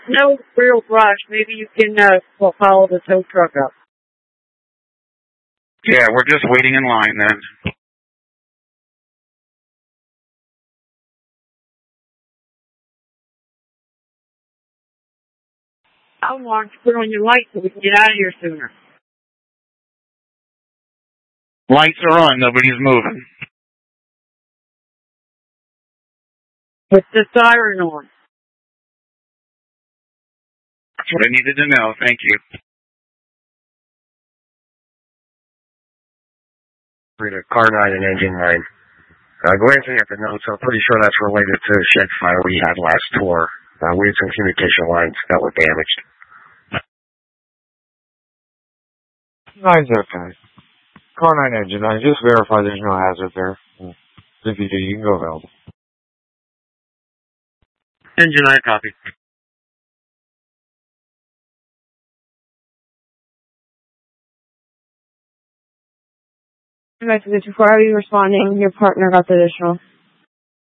No real rush. Maybe you can follow the tow truck up. Yeah, we're just waiting in line then. How long to put on your lights so we can get out of here sooner? Lights are on. Nobody's moving. With the siren on. That's what I needed to know. Thank you. Car 9 and engine 9. Glancing at the notes, I'm pretty sure that's related to the shed fire we had last tour. We had some communication lines that were damaged. 9's okay. Car 9 engine 9, just verify there's no hazard there. If you do, you can go available. Engine 9 copy. Investigate 2-4, are you responding? Your partner got the additional.